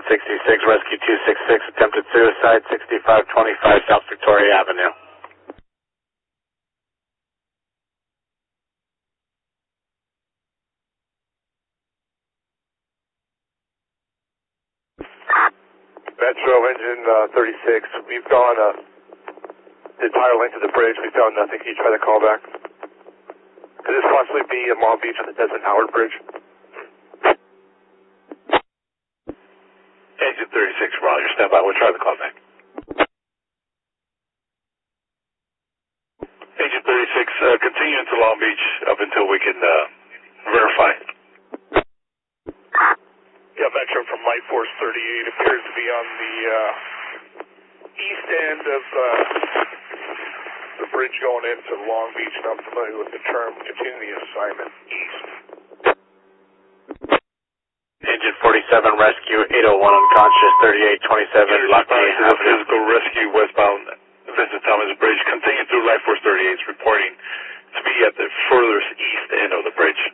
1066, Rescue 266, attempted suicide, 6525 South Victoria Avenue. Metro engine 36, we've gone the entire length of the bridge. We found nothing. Can you try to call back? Could this possibly be in Long Beach on the Desmond Howard Bridge? Engine 36, Ron, your standby. We'll try to call back. Engine 36, continue into Long Beach up until we can verify. Yeah, Metro from Light Force 38 appears to be on the east end of the bridge going into Long Beach, and I'm familiar with the term. Continue the assignment east. Engine 47, Rescue 801, unconscious, 3827, Lockheed Avenue. Physical rescue westbound Vincent Thomas Bridge. Continue through Light Force 38, reporting to be at the furthest east end of the bridge.